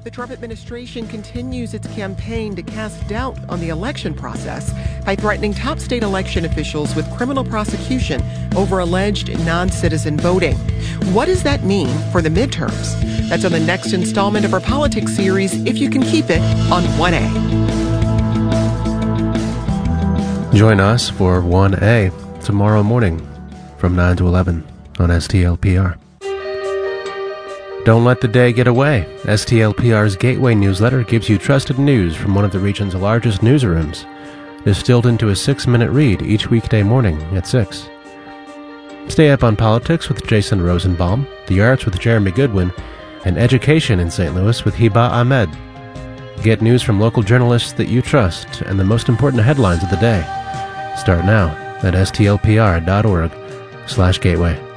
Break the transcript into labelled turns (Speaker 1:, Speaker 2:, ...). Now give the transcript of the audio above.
Speaker 1: The Trump administration continues its campaign to cast doubt on the election process by threatening top state election officials with criminal prosecution over alleged non-citizen voting. What does that mean for the midterms? That's on the next installment of our politics series, If You Can Keep It, on 1A.
Speaker 2: Join us for 1A tomorrow morning from 9 to 11 on STLPR. Don't let the day get away. STLPR's Gateway newsletter gives you trusted news from one of the region's largest newsrooms, distilled into a 6-minute read each weekday morning at 6. Stay up on politics with Jason Rosenbaum, the arts with Jeremy Goodwin, and education in St. Louis with Hiba Ahmed. Get news from local journalists that you trust and the most important headlines of the day. Start now at stlpr.org/gateway.